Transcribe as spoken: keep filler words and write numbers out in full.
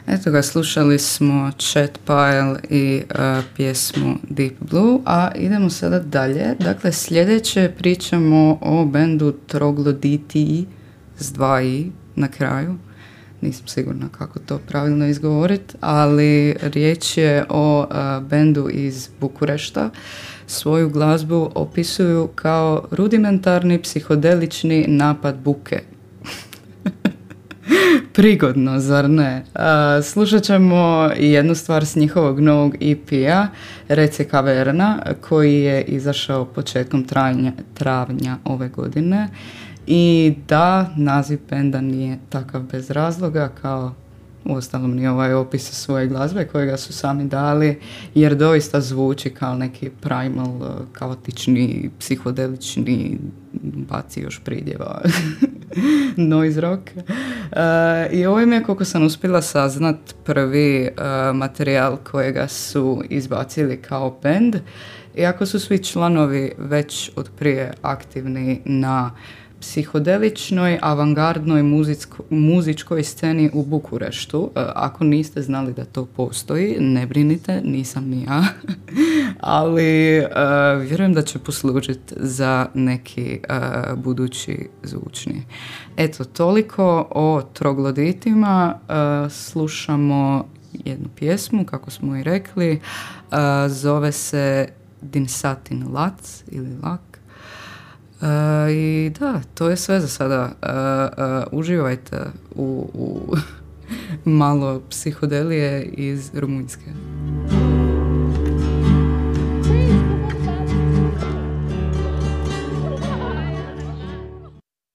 Eto ga, slušali smo Chet Pile i uh, pjesmu Deep Blue, a idemo sada dalje. Dakle, sljedeće pričamo o bendu Trogloditi s dva i na kraju. Nisam sigurna kako to pravilno izgovoriti, ali riječ je o uh, bendu iz Bukurešta. Svoju glazbu opisuju kao rudimentarni psihodelični napad buke. Prigodno, zar ne? Uh, slušat ćemo jednu stvar s njihovog novog E P-a, Rece Kaverna, koji je izašao početkom travnja, travnja ove godine. I da, naziv benda nije takav bez razloga, kao uostalom ni ovaj opis svoje glazbe kojega su sami dali, jer doista zvuči kao neki primal, kaotični, psihodelični, baci još pridjeva noise rock. Uh, I ovo im je, koliko sam uspjela saznat, prvi uh, materijal kojega su izbacili kao band, iako su svi članovi već od prije aktivni na psihodeličnoj, avangardnoj muzicko, muzičkoj sceni u Bukureštu. E, ako niste znali da to postoji, ne brinite, nisam ni ja. Ali e, vjerujem da će poslužiti za neki e, budući zvučni. Eto, toliko o Trogloditima. E, slušamo jednu pjesmu, kako smo i rekli. E, zove se Dinsatin Lac ili Lak. Uh, I da, to je sve za sada. Uh, uh, uživajte u, u malo psihodelije iz Rumunjske.